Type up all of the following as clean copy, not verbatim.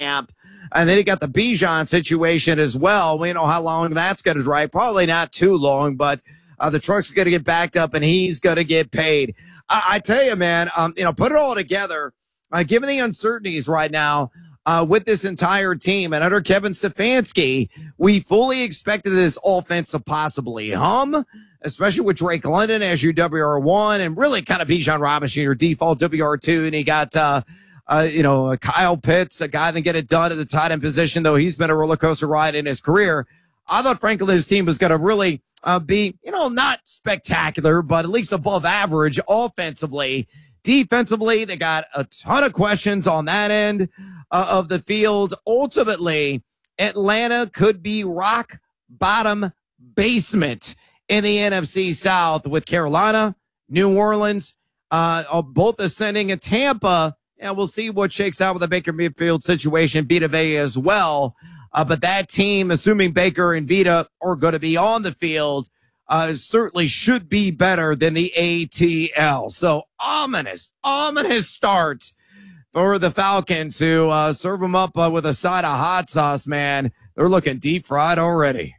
camp. And then you got the Bijan situation as well. We know how long that's going to drag. Probably not too long, but the truck's going to get backed up and he's going to get paid. I tell you, man, put it all together, given the uncertainties right now, with this entire team and under Kevin Stefanski, we fully expected this offense to possibly hum, especially with Drake London as your WR1 and really kind of Bijan Robinson, your default WR2. And he got, Kyle Pitts, a guy that get it done at the tight end position, though he's been a roller coaster ride in his career. I thought, frankly, his team was going to really be, not spectacular, but at least above average offensively. Defensively, they got a ton of questions on that end of the field. Ultimately, Atlanta could be rock bottom basement in the NFC South with Carolina, New Orleans, both ascending, and Tampa. And we'll see what shakes out with the Baker Mayfield situation, Vita Vea as well. But that team, assuming Baker and Vita are going to be on the field, certainly should be better than the ATL. So ominous start for the Falcons, who serve them up with a side of hot sauce, man. They're looking deep fried already.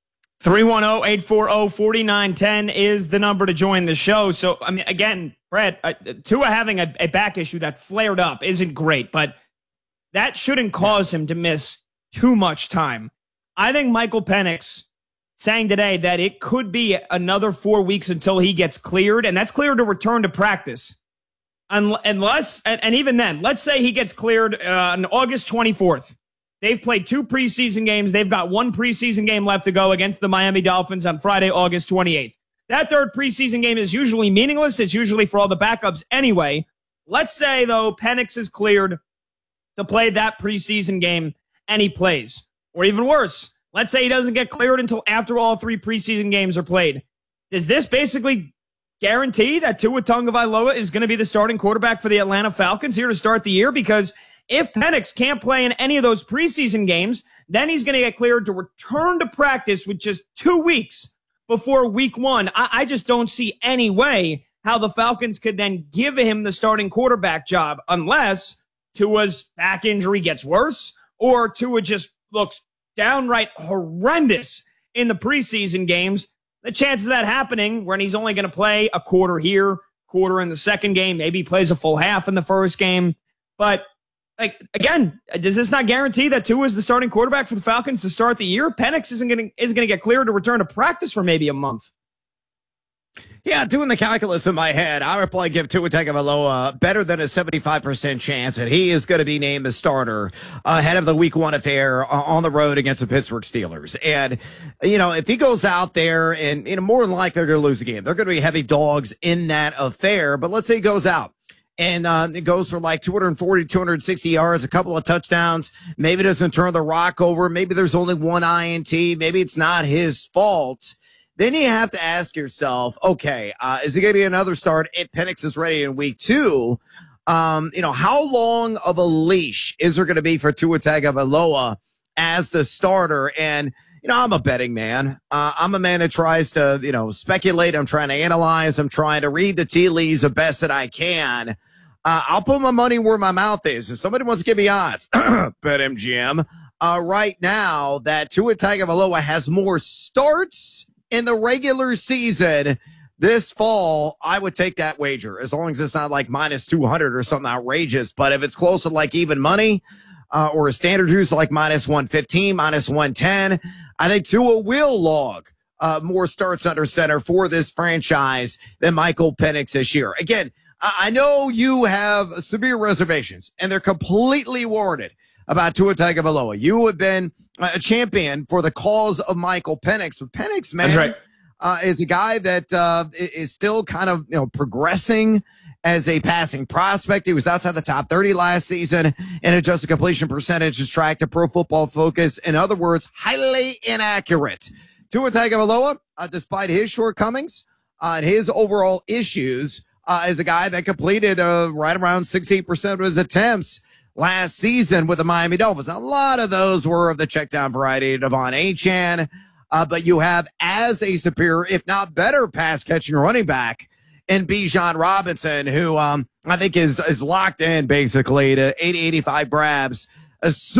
310-840-4910 is the number to join the show. So, I mean, again, Brett, Tua having a back issue that flared up isn't great, but that shouldn't cause him to miss too much time. I think Michael Penix saying today that it could be another 4 weeks until he gets cleared, and that's cleared to return to practice. Unless, and even then, let's say he gets cleared on August 24th. They've played 2 preseason games. They've got 1 preseason game left to go against the Miami Dolphins on Friday, August 28th. That 3rd preseason game is usually meaningless. It's usually for all the backups anyway. Let's say, though, Penix is cleared to play that preseason game and he plays. Or even worse, let's say he doesn't get cleared until after all 3 preseason games are played. Does this basically guarantee that Tua Tagovailoa is going to be the starting quarterback for the Atlanta Falcons here to start the year? Because if Penix can't play in any of those preseason games, then he's going to get cleared to return to practice with just 2 weeks before week 1. I just don't see any way how the Falcons could then give him the starting quarterback job unless Tua's back injury gets worse or Tua just looks downright horrendous in the preseason games. The chances of that happening when he's only going to play a quarter here, quarter in the second game, maybe he plays a full half in the first game. But again, does this not guarantee that Tua is the starting quarterback for the Falcons to start the year? Penix isn't going to get cleared to return to practice for maybe a month. Yeah, doing the calculus in my head, I would probably give Tua Tagovailoa better than a 75% chance that he is going to be named the starter ahead of the week 1 affair on the road against the Pittsburgh Steelers. And, if he goes out there and, more than likely they're going to lose the game. They're going to be heavy dogs in that affair. But let's say he goes out and it goes for like 240, 260 yards, a couple of touchdowns. Maybe doesn't turn the rock over. Maybe there's only 1 INT. Maybe it's not his fault. Then you have to ask yourself, okay, is he going to get another start if Penix is ready in week 2? How long of a leash is there going to be for Tua Tagovailoa as the starter? And, I'm a betting man. I'm a man that tries to, speculate. I'm trying to analyze. I'm trying to read the tea leaves the best that I can. I'll put my money where my mouth is. If somebody wants to give me odds, bet MGM, right now that Tua Tagovailoa has more starts in the regular season this fall, I would take that wager as long as it's not like minus 200 or something outrageous. But if it's close to like even money or a standard juice like minus 115, minus 110, I think Tua will log more starts under center for this franchise than Michael Penix this year. Again, I know you have severe reservations, and they're completely warranted about Tua Tagovailoa. You have been a champion for the cause of Michael Penix. But Penix, man, that's right, is a guy that is still kind of progressing as a passing prospect. He was outside the top 30 last season, and adjusted completion percentage is tracked to Pro Football Focus. In other words, highly inaccurate. Tua Tagovailoa, despite his shortcomings and his overall issues, is a guy that completed right around 68% of his attempts last season with the Miami Dolphins. A lot of those were of the checkdown variety, Devon Achane. But you have as a superior, if not better, pass-catching running back in Bijan Robinson, who I think is locked in basically to 80, 85 grabs.